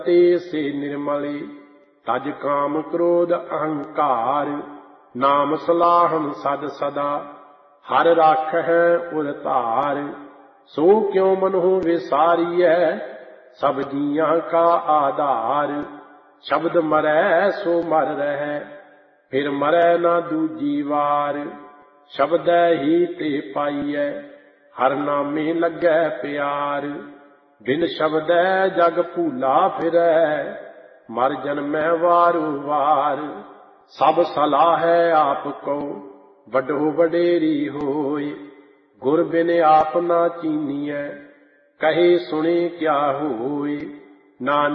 ते से निर्मले तज काम क्रोध अहंकार। नाम सलाहन सद सदा हर राख है उर धार। सो क्यों मनहु विसारिय सब जियां का आधार। शब्द मरै सो मर रहे फिर मरै ना दूजी वार। शब्दै ही ते पाइयै हर नामे लगै प्यार। बिन शब्दै जग भूला फिरै मर जन्मै वारो वार। सब सलाहै आप को वडो वडेरी होय। गुर बिन आप ना चीनियै कहे सुने क्या होय। नानक